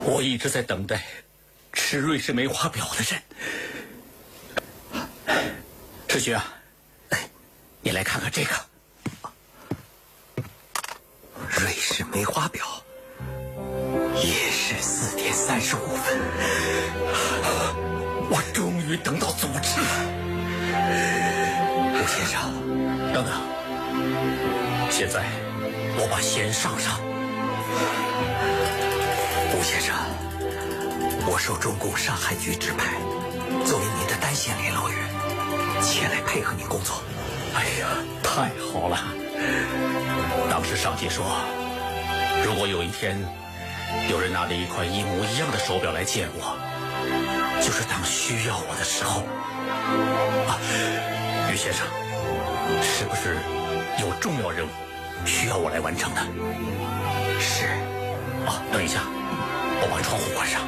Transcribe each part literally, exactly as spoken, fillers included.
我一直在等待吃瑞士梅花表的人。师兄啊，你来看看这个瑞士梅花表，夜市四点三十五分， 我终于等到组织了。 吴先生， 等等，现在我把弦上上。 吴先生，我受中共上海局指派，作为您的单线联络员，前来配合您工作。 哎呀，太好了！当时上级说，如果有一天有人拿着一块一模一样的手表来见我，就是当需要我的时候。啊，于先生，是不是有重要任务需要我来完成的？ 是。 啊，等一下，我把窗户关上。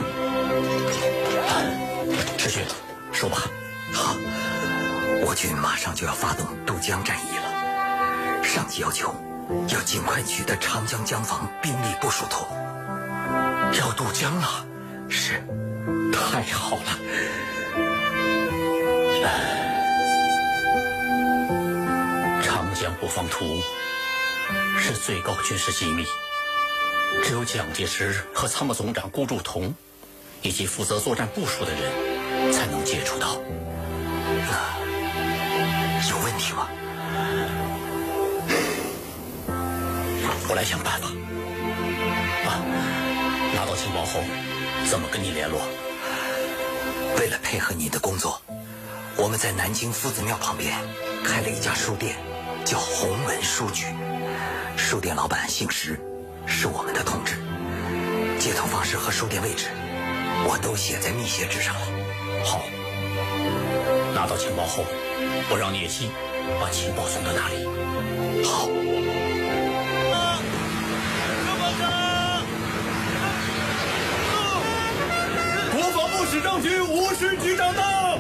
师兄，说吧。 好，我军马上就要发动渡江战役了，上级要求要尽快取得长江江防兵力部署图。 要渡江了？ 是。 太好了。长江布防图是最高军事机密，只有蒋介石和参谋总长顾祝同以及负责作战部署的人才能接触到。 那有问题吗？ 我来想办法。啊，拿到情报后怎么跟你联络？ 为了配合你的工作，我们在南京夫子庙旁边开了一家书店，叫弘文书局。书店老板姓石，是我们的同志。接头方式和书店位置我都写在密写纸上了。 好，拿到情报后，我让聂希把情报送到那里。 好。 国防部史政局吴师局长到。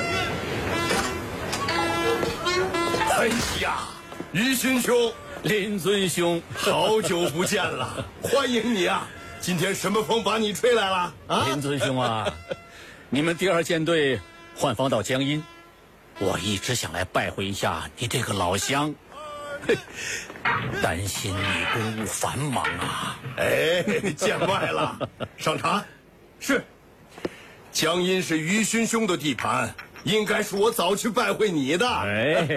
哎呀，于勋兄， 林尊兄， 好久不见了，欢迎你啊！今天什么风把你吹来了啊？ 林尊兄啊，你们第二舰队换防到江阴，我一直想来拜会一下你这个老乡，嘿，担心你公务繁忙啊。 哎，见外了，上茶。是，江阴是于勋兄的地盘，应该是我早去拜会你的。 哎，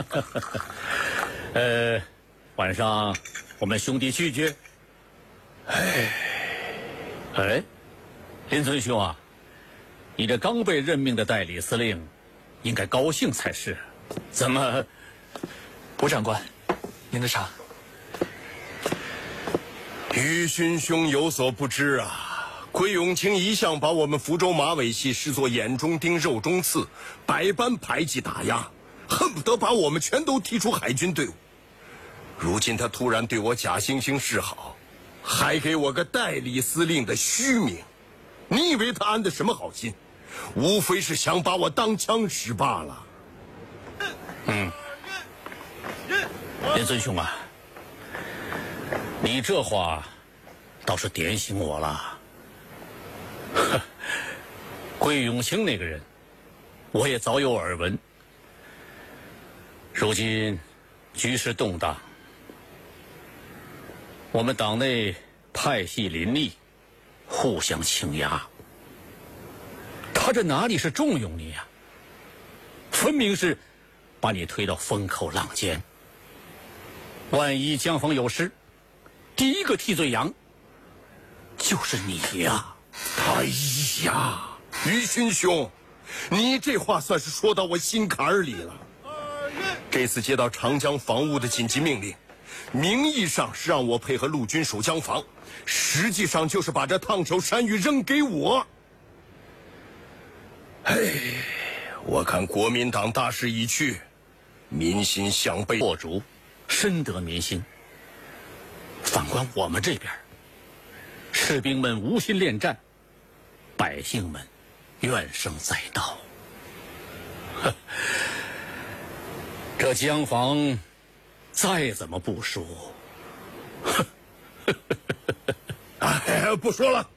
呃，晚上我们兄弟聚聚。哎，哎，林尊兄啊，你这刚被任命的代理司令，应该高兴才是。怎么？ 吴长官，您的茶。 于勋兄有所不知啊。桂永清一向把我们福州马尾系视作眼中钉、肉中刺，百般排挤打压，恨不得把我们全都踢出海军队伍。如今他突然对我假惺惺示好，还给我个代理司令的虚名，你以为他安的什么好心？无非是想把我当枪使罢了。 嗯，林尊兄啊，你这话倒是点醒我了。呵，桂永清那个人，我也早有耳闻。如今局势动荡，我们党内派系林立，互相倾轧。他这哪里是重用你呀、啊？分明是把你推到风口浪尖。万一江防有失，第一个替罪羊就是你呀、啊！ 哎呀，于勋兄，你这话算是说到我心坎儿里了。这次接到长江防务的紧急命令，名义上是让我配合陆军守江防，实际上就是把这烫手山芋扔给我。哎，我看国民党大势已去，民心向背破竹，深得民心。反观我们这边，士兵们无心恋战，百姓们怨声载道。这江防再怎么部署， 哎，不说了，